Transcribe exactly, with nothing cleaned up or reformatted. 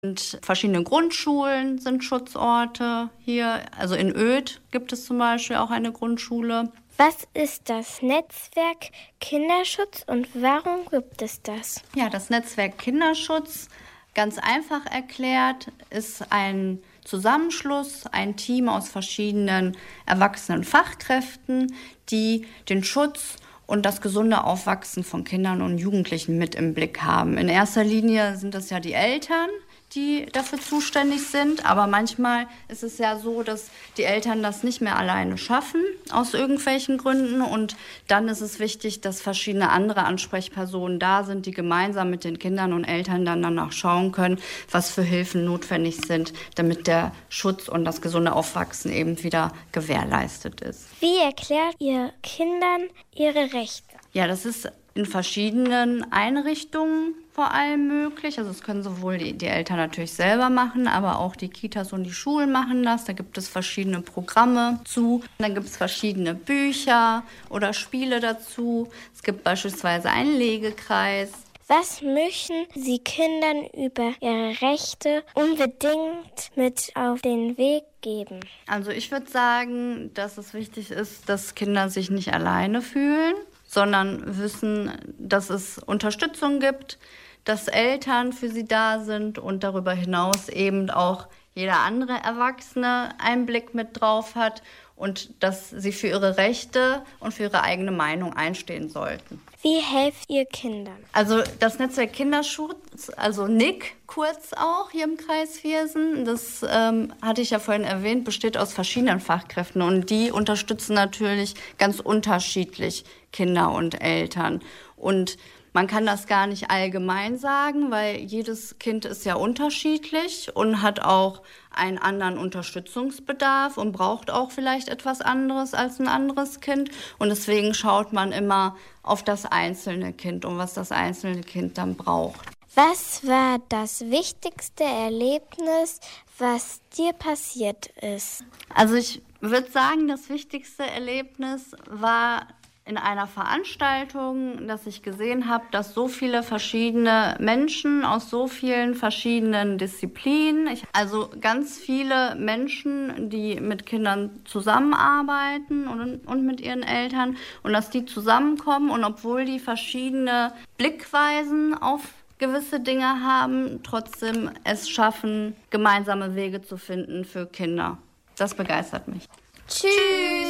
Und verschiedene Grundschulen sind Schutzorte hier. Also in Oedt gibt es zum Beispiel auch eine Grundschule. Was ist das Netzwerk Kinderschutz und warum gibt es das? Ja, das Netzwerk Kinderschutz, ganz einfach erklärt, ist ein Zusammenschluss, ein Team aus verschiedenen erwachsenen Fachkräften, die den Schutz und das gesunde Aufwachsen von Kindern und Jugendlichen mit im Blick haben. In erster Linie sind es ja die Eltern, die dafür zuständig sind. Aber manchmal ist es ja so, dass die Eltern das nicht mehr alleine schaffen, aus irgendwelchen Gründen. Und dann ist es wichtig, dass verschiedene andere Ansprechpersonen da sind, die gemeinsam mit den Kindern und Eltern dann danach schauen können, was für Hilfen notwendig sind, damit der Schutz und das gesunde Aufwachsen eben wieder gewährleistet ist. Wie erklärt ihr Kindern ihre Rechte? Ja, das ist in verschiedenen Einrichtungen vor allem möglich. Also das können sowohl die, die Eltern natürlich selber machen, aber auch die Kitas und die Schulen machen das. Da gibt es verschiedene Programme zu. Dann gibt es verschiedene Bücher oder Spiele dazu. Es gibt beispielsweise einen Legekreis. Was möchten Sie Kindern über ihre Rechte unbedingt mit auf den Weg geben? Also ich würde sagen, dass es wichtig ist, dass Kinder sich nicht alleine fühlen, sondern wissen, dass es Unterstützung gibt, dass Eltern für sie da sind und darüber hinaus eben auch jeder andere Erwachsene einen Blick mit drauf hat und dass sie für ihre Rechte und für ihre eigene Meinung einstehen sollten. Wie helft ihr Kindern? Also das Netzwerk Kinderschutz, also N I C kurz auch hier im Kreis Viersen, das ähm, hatte ich ja vorhin erwähnt, besteht aus verschiedenen Fachkräften und die unterstützen natürlich ganz unterschiedlich Kinder und Eltern. Und man kann das gar nicht allgemein sagen, weil jedes Kind ist ja unterschiedlich und hat auch einen anderen Unterstützungsbedarf und braucht auch vielleicht etwas anderes als ein anderes Kind. Und deswegen schaut man immer auf das einzelne Kind und was das einzelne Kind dann braucht. Was war das wichtigste Erlebnis, was dir passiert ist? Also ich würde sagen, das wichtigste Erlebnis war in einer Veranstaltung, dass ich gesehen habe, dass so viele verschiedene Menschen aus so vielen verschiedenen Disziplinen, ich, also ganz viele Menschen, die mit Kindern zusammenarbeiten und, und mit ihren Eltern und dass die zusammenkommen und obwohl die verschiedene Blickweisen auf gewisse Dinge haben, trotzdem es schaffen, gemeinsame Wege zu finden für Kinder. Das begeistert mich. Tschüss!